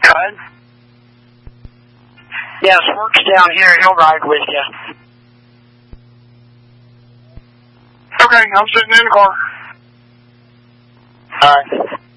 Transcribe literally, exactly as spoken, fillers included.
ahead. Yes, work's down here. He'll ride with you. Okay, I'm sitting in the car. All right.